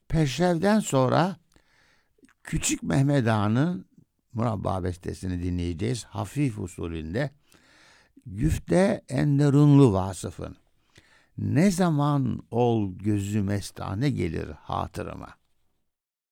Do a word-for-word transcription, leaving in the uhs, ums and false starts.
Peşrev'den sonra Küçük Mehmet Ağa'nın Murabba bestesini dinleyeceğiz. Hafif usulünde. Güfte Enderunlu Vasıf'ın Ne zaman ol gözü mestane gelir hatırıma.